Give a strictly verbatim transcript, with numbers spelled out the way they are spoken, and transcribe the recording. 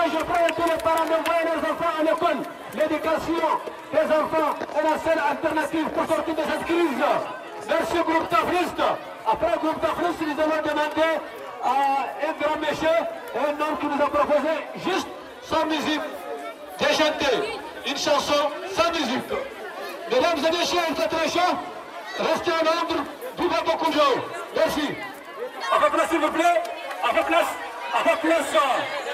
je prie tous les parents d'envoyer leurs enfants à l'école. L'éducation des enfants est la seule alternative pour sortir de cette crise. Merci groupe Tafriste. Après le groupe Tafriste, nous allons demander à un grand monsieur, un homme qui nous a proposé juste sans musique, de chanter une chanson sans musique. Mesdames et messieurs, vous êtes très chers. Restez en ordre, vivez beaucoup de gens. Merci. À votre place, s'il vous plaît. À votre place. À votre place.